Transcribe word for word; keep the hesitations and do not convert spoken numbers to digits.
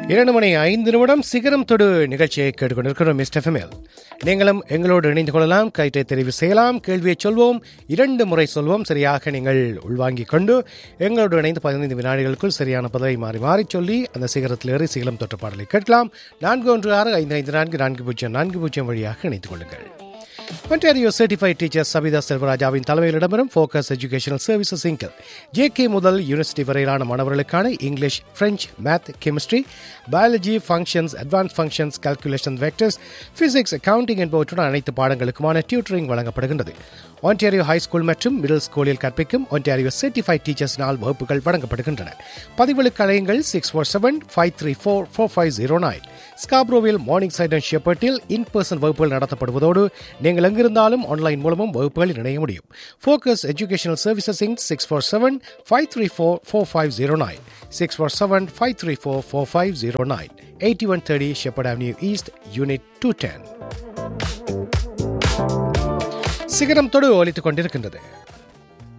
இரண்டு மணி ஐந்து நிமிடம் சிகரம் தொடு நிகழ்ச்சியை கேட்டுக்கொண்டிருக்கிறோம். மிஸ்டர் எஃப்எம்எல் நீங்களும் எங்களோடு இணைந்து கொள்ளலாம். கயிற்றை தெரிவு செய்யலாம். கேள்வியை சொல்வோம், இரண்டு முறை சொல்வோம். சரியாக நீங்கள் உள்வாங்கிக் கொண்டு எங்களோடு இணைந்து பதினைந்து வினாடிகளுக்குள் சரியான பதவை மாறி மாறி சொல்லி அந்த சிகரத்தில் ஏறி சிகரம் தொற்ற பாடலை கேட்கலாம். நான்கு ஒன்று ஆறு ஐந்து ஐந்து நான்கு நான்கு பூஜ்ஜியம் நான்கு பூஜ்ஜியம் வழியாக இணைத்துக் கொள்ளுங்கள். Ontario Certified Teacher சபிதா செல்வராஜாவின் தலைமையில் இடம்பெறும் ஃபோக்கஸ் எஜுகேஷனல் சர்வீசஸ் இங்கில் ஜேகே முதல் யூனிவர்சிட்டி வரையிலான மாணவர்களுக்கான English, French, math, chemistry, biology, functions, advance functions, calculation, vectors, physics, accounting என்பவற்றுடன் அனைத்து பாடங்களுக்குமான டியூட்டரிங் வழங்கப்படுகின்றது. ஒன்டாரியோ ஹை ஸ்கூல் மற்றும் மிடில் ஸ்கூலில் கற்பிக்கும் ஒன்டாரியோ சர்டிஃபைட் டீச்சர்ஸினால் வகுப்புகள் வழங்கப்படுகின்றன. பதிவுகளுக்கு அழையுங்கள் six four seven five three four four five zero nine. ஸ்காப்ரோவில் morning side and ஷெப்பர்ட்டில் in person வகுப்புகள் நடத்தப்படுவதோடு நீங்கள் எங்கிருந்தாலும் ஆன்லைன் மூலமும் வகுப்புகளில் இணைய முடியும். Focus educational services ink six four seven five three four four five zero nine six four seven five three four four five zero nine eighty one thirty shepherd avenue east, unit two ten. சிகரம் தொடு ஒலித்துக் கொண்டிருக்கின்றது.